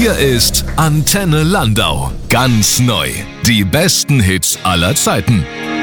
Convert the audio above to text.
Hier ist Antenne Landau. Ganz neu. Die besten Hits aller Zeiten.